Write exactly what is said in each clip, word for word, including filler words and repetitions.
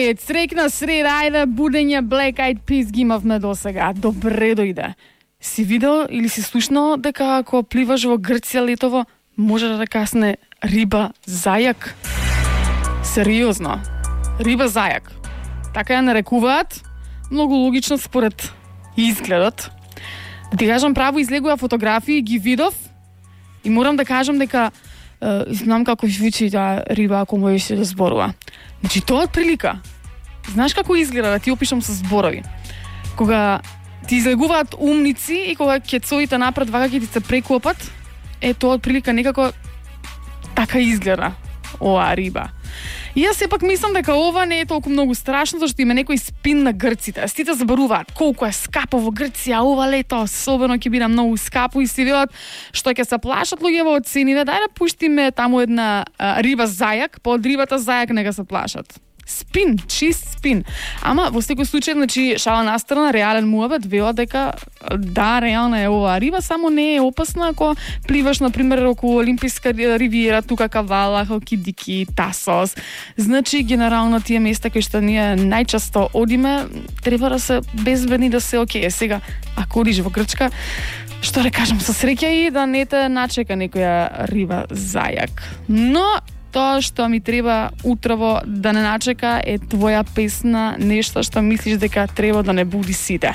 Привет, срекна среда, ајде будење Black Eyed Peas ги имавме до сега. Добре дојде. Си видел или си слушнал дека ако пливаш во Грција летово, може да касне риба зајак? Сериозно. Риба зајак. Така ја нарекуваат. Многу логично според изгледот. Да ти кажам право, излегува фотографии, ги видов и морам да кажам дека е, знам како звучи таа риба ако можеш да зборува. Значи тоа од прилика. Знаеш како изгледа, да ти опишам со зборови. Кога ти излегуваат умници и кога кецовите напред вака ќе ти се прекопат, е тоа од прилика некако така изгледа оваа риба. И јас сепак мислам дека ова не е толку многу страшно, зашто има некој спин на грците. Сите забаруваат колку е скапо во Грција ова лето, особено ќе биде многу скапо и си велат што ќе се плашат луѓето од цените. Дај да пуштиме таму една а, риба зајак, по од рибата зајак нека се плашат. Спин, чист спин. Ама во секој случај, значи шала настрана, реален муабет велат дека да, реална е оваа риба, само не е опасна ако пливаш на пример околу Олимписка ривиера, тука Кавала, Халкидики, Тасос. Значи генерално тие места кои што ние најчесто одиме, треба да се безбедни, да се окей. Сега ако одиш во Грчка, што да кажам, со среќа и да не те начека некоја риба зајак. Но тоа што ми треба утрово да не начека е твоја песна, нешто што мислиш дека треба да не буди сите.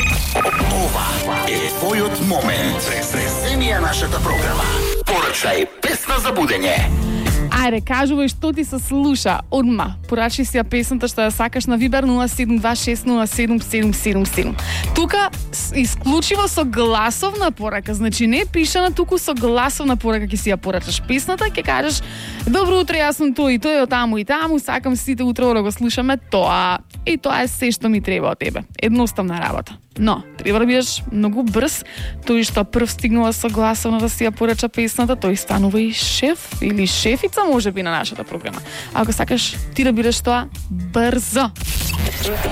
Ова е твојот момент. Преземија нашата програма. Порачај песна за будење. Ајде, кажувај што ти се слуша одма. Порачи си ја песната што ја сакаш на Вибер нула седум два шест нула седум седум седум седум. Тука исклучиво со гласовна порака, значи не пишана, туку со гласовна порака ќе си ја порачаш песната, ќе кажеш добро утро, јас сум тој и тој од таму и таму, сакам сите утро да го слушаме тоа. И тоа е се што ми треба од тебе. Едноставна работа. Но, треба да бидеш многу брз. Тој што прв стигнува со гласовна да си ја порача песната, тој станува и шеф или шефица може би на нашата програма. Ако сакаш ти да бидеш тоа, брзо.